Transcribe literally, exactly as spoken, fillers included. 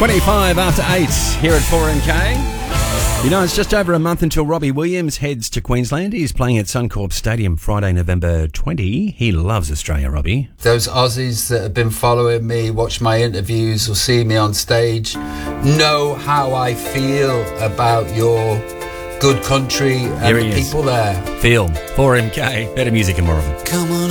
twenty-five after eight here at four M K. You know, it's just over a month until Robbie Williams heads to Queensland. He's playing at Suncorp Stadium Friday, November twentieth. He loves Australia, Robbie. Those Aussies that have been following me, watch my interviews or see me on stage, know how I feel about your good country and the people there. Feel. four M K. Better music and more of it. Come on.